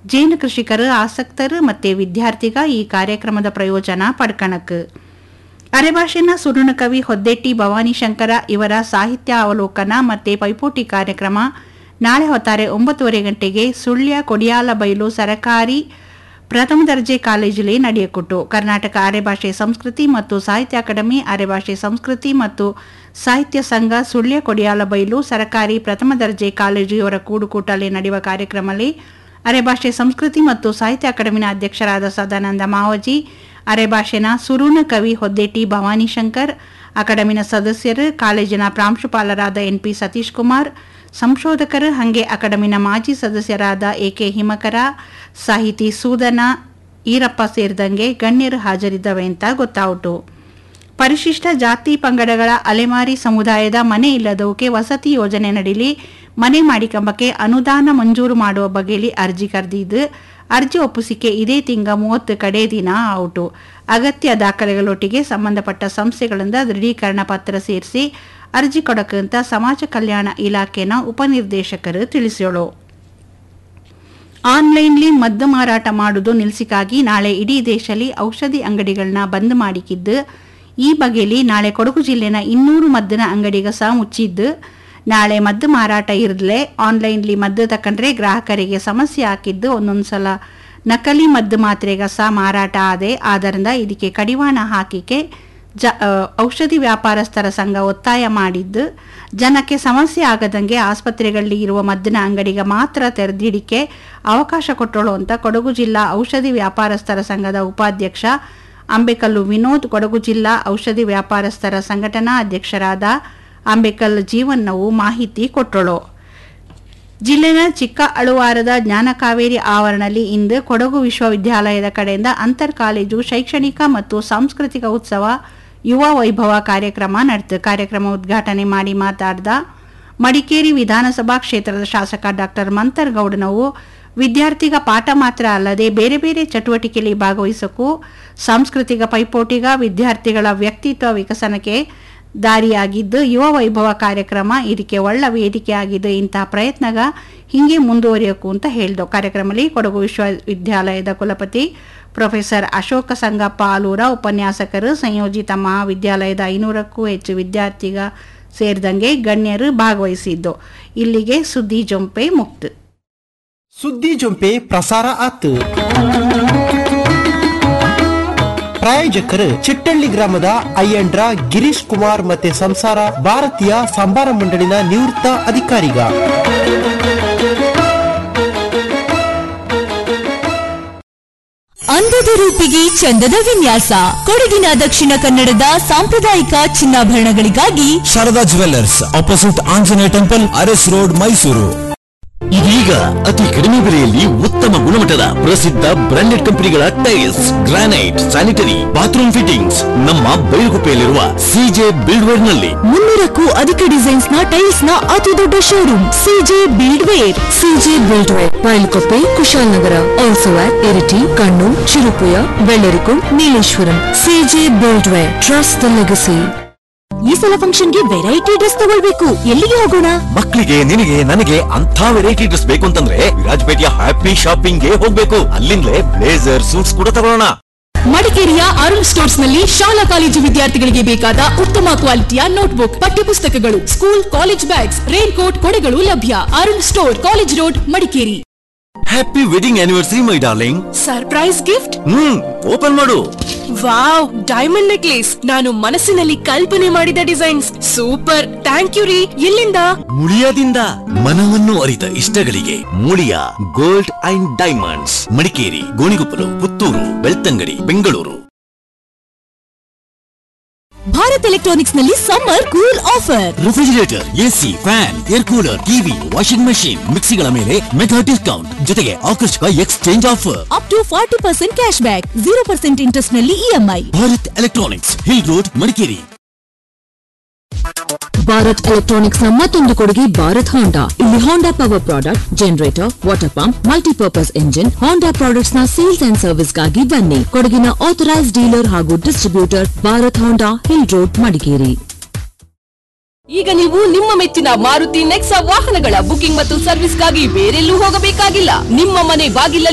ಜೇನು ಕೃಷಿಕರು ಆಸಕ್ತರು ಮತ್ತು ವಿದ್ಯಾರ್ಥಿಗ ಈ ಕಾರ್ಯಕ್ರಮದ ಪ್ರಯೋಜನ ಪಡ್ಕಣಕ್ ಅರೆಭಾಷೆನ ಸುರುಣಕವಿ ಹೊದ್ದೆಟ್ಟಿ ಭವಾನಿಶಂಕರ ಇವರ ಸಾಹಿತ್ಯ ಅವಲೋಕನ ಮತ್ತು ಪೈಪೋಟಿ ಕಾರ್ಯಕ್ರಮ ನಾಳೆ ಹೊತ್ತಾರೆ 9:30 ಗಂಟೆಗೆ ಸುಳ್ಯ ಕೊಡಿಯಾಲಬೈಲು ಸರಕಾರಿ ಪ್ರಥಮ ದರ್ಜೆ ಕಾಲೇಜಲ್ಲಿ ನಡೆಯಕೊಟ್ಟು ಕರ್ನಾಟಕ ಅರೆಭಾಷೆ ಸಂಸ್ಕೃತಿ ಮತ್ತು ಸಾಹಿತ್ಯ ಅಕಾಡೆಮಿ ಅರೆಭಾಷೆ ಸಂಸ್ಕೃತಿ ಮತ್ತು ಸಾಹಿತ್ಯ ಸಂಘ ಸುಳ್ಯ ಕೊಡಿಯಾಲಬೈಲು ಸರಕಾರಿ ಪ್ರಥಮ ದರ್ಜೆ ಕಾಲೇಜು ಇವರ ಕೂಡುಕೂಟಲ್ಲಿ ನಡೆಯುವ ಕಾರ್ಯಕ್ರಮದಲ್ಲಿ ಅರೆಭಾಷೆ ಸಂಸ್ಕೃತಿ ಮತ್ತು ಸಾಹಿತ್ಯ ಅಕಾಡೆಮಿನ ಅಧ್ಯಕ್ಷರಾದ ಸದಾನಂದ ಮಾವಜಿ ಅರೆಭಾಷೆನ ಸುರುಣ ಕವಿ ಹೊದ್ದೆಟ್ಟಿ ಭವಾನಿಶಂಕರ್ ಅಕಾಡೆಮಿನ ಸದಸ್ಯರು ಕಾಲೇಜಿನ ಪ್ರಾಂಶುಪಾಲರಾದ NP ಸತೀಶ್ ಕುಮಾರ್ ಸಂಶೋಧಕರು ಹಾಗೆ ಅಕಾಡೆಮಿನ ಮಾಜಿ ಸದಸ್ಯರಾದ AK ಹಿಮಕರ ಸಾಹಿತಿ ಸೂದನ ಈರಪ್ಪ ಸೇರಿದಂಗೆ ಗಣ್ಯರು ಹಾಜರಿದ್ದವೆ ಅಂತ ಗೊತ್ತಾಯಿತು. ಪರಿಶಿಷ್ಟ ಜಾತಿ ಪಂಗಡಗಳ ಅಲೆಮಾರಿ ಸಮುದಾಯದ ಮನೆ ಇಲ್ಲದವಕ್ಕೆ ವಸತಿ ಯೋಜನೆ ನಡೀಲಿ ಮನೆ ಮಾಡಿಕೊಂಬಕ್ಕೆ ಅನುದಾನ ಮಂಜೂರು ಮಾಡುವ ಬಗ್ಗೆಯಲ್ಲಿ ಅರ್ಜಿ ಕರೆದಿದ್ದು ಅರ್ಜಿ ಒಪ್ಪಿಸಿಕೆ ಇದೇ ತಿಂಗ 30 ಕಡೆ ದಿನ ಔಟು. ಅಗತ್ಯ ದಾಖಲೆಗಳೊಟ್ಟಿಗೆ ಸಂಬಂಧಪಟ್ಟ ಸಂಸ್ಥೆಗಳಿಂದ ದೃಢೀಕರಣ ಪತ್ರ ಸೇರಿಸಿ ಅರ್ಜಿ ಕೊಡಕ್ಕಂತ ಸಮಾಜ ಕಲ್ಯಾಣ ಇಲಾಖೆನ ಉಪನಿರ್ದೇಶಕರು ತಿಳಿಸೋಳು. ಆನ್ಲೈನ್ಲಿ ಮದ್ದು ಮಾರಾಟ ಮಾಡುವುದು ನಿಲ್ಲಿಸಿಗಾಗಿ ನಾಳೆ ಇಡೀ ದೇಶದಲ್ಲಿ ಔಷಧಿ ಅಂಗಡಿಗಳನ್ನ ಬಂದ್ ಮಾಡಿಕಿದ್ದು ಈ ಬಗೆಯಲ್ಲಿ ನಾಳೆ ಕೊಡಗು ಜಿಲ್ಲೆನ 200 ಮದ್ದಿನ ಅಂಗಡಿಗ ಸಹ ಮುಚ್ಚಿದ್ದು ನಾಳೆ ಮದ್ದು ಮಾರಾಟ ಇರದಲೇ ಆನ್ಲೈನ್ಲಿ ಮದ್ದು ತಕೊಂಡ್ರೆ ಗ್ರಾಹಕರಿಗೆ ಸಮಸ್ಯೆ ಹಾಕಿದ್ದು ಒಂದೊಂದ್ಸಲ ನಕಲಿ ಮದ್ದು ಮಾತ್ರೆಗ ಸಹ ಮಾರಾಟ ಆದೆ ಆದ್ದರಿಂದ ಇದಕ್ಕೆ ಕಡಿವಾಣ ಹಾಕಿಕೆ ಔಷಧಿ ವ್ಯಾಪಾರಸ್ಥರ ಸಂಘ ಒತ್ತಾಯ ಮಾಡಿದ್ದು ಜನಕ್ಕೆ ಸಮಸ್ಯೆ ಆಗದಂಗೆ ಆಸ್ಪತ್ರೆಗಳಲ್ಲಿ ಇರುವ ಮದ್ದಿನ ಅಂಗಡಿಗೆ ಮಾತ್ರ ತೆರೆದಿಡಿಕೆ ಅವಕಾಶ ಕೊಟ್ಟಳು ಅಂತ ಕೊಡಗು ಜಿಲ್ಲಾ ಔಷಧಿ ವ್ಯಾಪಾರಸ್ಥರ ಸಂಘದ ಉಪಾಧ್ಯಕ್ಷ ಅಂಬೇಕಲ್ಲು ವಿನೋದ್ ಕೊಡಗು ಜಿಲ್ಲಾ ಔಷಧಿ ವ್ಯಾಪಾರಸ್ಥರ ಸಂಘಟನಾ ಅಧ್ಯಕ್ಷರಾದ ಅಂಬೇಕಲ್ ಜೀವನ್ನವು ಮಾಹಿತಿ ಕೊಟ್ಟಳು. ಜಿಲ್ಲೆನ ಚಿಕ್ಕ ಅಳುವಾರದ ಜ್ಞಾನ ಕಾವೇರಿ ಆವರಣದಲ್ಲಿ ಇಂದು ಕೊಡಗು ವಿಶ್ವವಿದ್ಯಾಲಯದ ಕಡೆಯಿಂದ ಅಂತರ್ ಕಾಲೇಜು ಶೈಕ್ಷಣಿಕ ಮತ್ತು ಸಾಂಸ್ಕೃತಿಕ ಉತ್ಸವ ಯುವ ವೈಭವ ಕಾರ್ಯಕ್ರಮ ನಡೆಯಿತು. ಕಾರ್ಯಕ್ರಮ ಉದ್ಘಾಟನೆ ಮಾಡಿ ಮಾತಾಡಿದ ಮಡಿಕೇರಿ ವಿಧಾನಸಭಾ ಕ್ಷೇತ್ರದ ಶಾಸಕ ಡಾಕ್ಟರ್ ಮಂತರ್ಗೌಡನವು ವಿದ್ಯಾರ್ಥಿಗ ಪಾಠ ಮಾತ್ರ ಅಲ್ಲದೆ ಬೇರೆ ಬೇರೆ ಚಟುವಟಿಕೆಯಲ್ಲಿ ಭಾಗವಹಿಸಕ್ಕೂ ಸಾಂಸ್ಕೃತಿಕ ಪೈಪೋಟಿಗ ವಿದ್ಯಾರ್ಥಿಗಳ ವ್ಯಕ್ತಿತ್ವ ವಿಕಸನಕ್ಕೆ ದಾರಿಯಾಗಿದ್ದು ಯುವ ವೈಭವ ಕಾರ್ಯಕ್ರಮ ಇದಕ್ಕೆ ಒಳ್ಳೆ ವೇದಿಕೆ ಆಗಿದ್ದು ಇಂತಹ ಪ್ರಯತ್ನಗ ಹಿಂಗೆ ಮುಂದುವರಿಯಕು ಅಂತ ಹೇಳಿದ್ರು. ಕಾರ್ಯಕ್ರಮದಲ್ಲಿ ಕೊಡಗು ವಿಶ್ವವಿದ್ಯಾಲಯದ ಕುಲಪತಿ ಪ್ರೊಫೆಸರ್ ಅಶೋಕ ಸಂಗಪ್ಪ ಆಲೂರ ಉಪನ್ಯಾಸಕರು ಸಂಯೋಜಿತ ಮಹಾವಿದ್ಯಾಲಯದ 500ಕ್ಕೂ ಹೆಚ್ಚು ವಿದ್ಯಾರ್ಥಿಗ ಸೇರಿದಂಗೆ ಗಣ್ಯರು ಭಾಗವಹಿಸಿದ್ದು. ಇಲ್ಲಿಗೆ ಸುದ್ದಿ ಜೊಂಪೆ ಮುಕ್ತ. ಸುದ್ದಿ ಜೊಂಪೆ ಪ್ರಸಾರ ಆತು. ಪ್ರಾಯೋಜಕರು ಚಿಟ್ಟಳ್ಳಿ ಗ್ರಾಮದ ಅಯ್ಯಂಡ್ರ ಗಿರೀಶ್ ಕುಮಾರ್ ಮತ್ತೆ ಸಂಸಾರ ಭಾರತೀಯ ಸಂಬಾರ ಮಂಡಳಿನ ನಿವೃತ್ತ ಅಧಿಕಾರಿಗ. ಅಂದದ ರೂಪಿಗೆ ಚಂದದ ವಿನ್ಯಾಸ ಕೊಡಗಿನ ದಕ್ಷಿಣ ಕನ್ನಡದ ಸಾಂಪ್ರದಾಯಿಕ ಚಿನ್ನಾಭರಣಗಳಿಗಾಗಿ Sharada jewellers opposite Anjaneya temple Aras road Mysuru. ಇದೀಗ ಅತಿ ಕಡಿಮೆ ಬೆಲೆಯಲ್ಲಿ ಉತ್ತಮ ಗುಣಮಟ್ಟದ ಪ್ರಸಿದ್ಧ ಬ್ರಾಂಡೆಡ್ ಕಂಪನಿಗಳ tiles granite sanitary bathroom fittings ನಮ್ಮ ಬೈಲುಗುಪ್ಪೆಯಲ್ಲಿರುವ CJ ಬಿಲ್ಡ್ವೇರ್ ನಲ್ಲಿ 300ಕ್ಕೂ ಅಧಿಕ ಡಿಸೈನ್ಸ್ ನ ಟೈಲ್ಸ್ ನ ಅತಿ ದೊಡ್ಡ showroom CJ ಬಿಲ್ಡ್ವೇರ್. CJ ಬಿಲ್ಡ್ವೇರ್ ಬೈಲುಗುಪ್ಪೆ Kushalnagar also at Iritty Kannur Cherupuzha Vellarikundu Nileshwaram. CJ ಬಿಲ್ಡ್ವೇರ್ trust the legacy. ಈ ಸಲ ಫಂಕ್ಷನ್ಗೆ ವೆರೈಟಿ ಡ್ರೆಸ್ ತಗೊಳ್ಬೇಕು, ಎಲ್ಲಿಗೆ ಹೋಗೋಣ? ಮಕ್ಕಳಿಗೆ ನಿನಗೆ ನನಗೆ ಅಂತ ವೆರೈಟಿ ಡ್ರೆಸ್ ಬೇಕು ಅಂತಂದ್ರೆ ವಿರಾಜಪೇಟೆಯ ಹ್ಯಾಪಿ ಶಾಪಿಂಗ್ ಗೆ ಹೋಗ್ಬೇಕು. ಅಲ್ಲಿಂದಲೇ ಬ್ಲೇಸರ್ ಸೂಟ್ಸ್ ಕೂಡ ತಗೊಳ್ಳೋಣ. ಮಡಿಕೇರಿಯ ಅರುಣ್ ಸ್ಟೋರ್ಸ್ ನಲ್ಲಿ ಶಾಲಾ ಕಾಲೇಜು ವಿದ್ಯಾರ್ಥಿಗಳಿಗೆ ಬೇಕಾದ ಉತ್ತಮ ಕ್ವಾಲಿಟಿಯ ನೋಟ್ಬುಕ್ ಪಠ್ಯಪುಸ್ತಕಗಳು school college bags rain coat ಕೊಡೆಗಳು ಲಭ್ಯ. Arun store college road Madikeri. Happy wedding anniversary my darling. Surprise gift open ಮಾಡು. Wow, diamond necklace. ನಾನು ಮನಸ್ಸಿನಲ್ಲಿ ಕಲ್ಪನೆ ಮಾಡಿದ ಡಿಸೈನ್ಸ್ ಸೂಪರ್. ಥ್ಯಾಂಕ್ ಯು ರೀ. ಎಲ್ಲಿಂದ? ಮುಳಿಯಾದಿಂದ. ಮನವನ್ನು ಅರಿತ ಇಷ್ಟಗಳಿಗೆ Muliya gold and diamonds, Madikeri, Gonikoppal, Puttur, Belthangady, Bengaluru. Bharat electronics ನಲ್ಲಿ summer cool offer. Refrigerator, AC, fan, air cooler, TV, washing machine, ಮಿಕ್ಸಿಗಳ ಮೇಲೆ ಮೆಗಾ ಡಿಸ್ಕೌಂಟ್ ಜೊತೆಗೆ ಆಕರ್ಷಕ exchange offer. Up to 40% cash back, 0% interest ನಲ್ಲಿ EMI. Bharat electronics, hill road, Madikeri. Bharat electronics ನ ಮತ್ತೊಂದು ಕೊಡುಗೆ ಭಾರತ್ ಹೋಂಡಾ. ಇಲ್ಲಿ ಹೋಂಡಾ power product, generator, water pump, multipurpose engine, ಹೋಂಡಾ products ನ sales and service ಗಾಗಿ ಬನ್ನಿ. ಕೊಡಗಿನ ಆಥರೈಸ್ಡ್ ಡೀಲರ್ ಹಾಗೂ ಡಿಸ್ಟ್ರಿಬ್ಯೂಟರ್ ಭಾರತ್ ಹೋಂಡಾ, ಹಿಲ್ ರೋಡ್, ಮಡಿಕೇರಿ. ಈಗ ನೀವು ನಿಮ್ಮ ಮೆಚ್ಚಿನ ಮಾರುತಿ ನೆಕ್ಸಾ ವಾಹನಗಳ ಬುಕಿಂಗ್ ಮತ್ತು ಸರ್ವಿಸ್ಗಾಗಿ ಬೇರೆಲ್ಲೂ ಹೋಗಬೇಕಾಗಿಲ್ಲ. ನಿಮ್ಮ ಮನೆ ಬಾಗಿಲಲ್ಲಿ